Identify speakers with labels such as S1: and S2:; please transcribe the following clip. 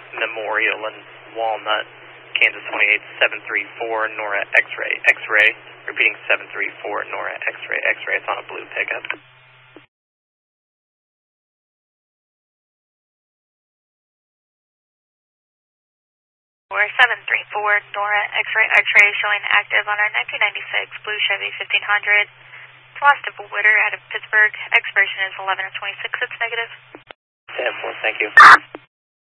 S1: Memorial and Walnut, Kansas 28734, Nora X-ray, X-ray. Repeating 734, Nora X-ray, X-ray. It's on a blue pickup.
S2: Or 734, Nora X-ray, X-ray, showing active on our 1996 blue Chevy 1500. It's lost to Witter out of Pittsburgh. Expiration is 11 of 26. It's negative.
S1: 10-4, thank you.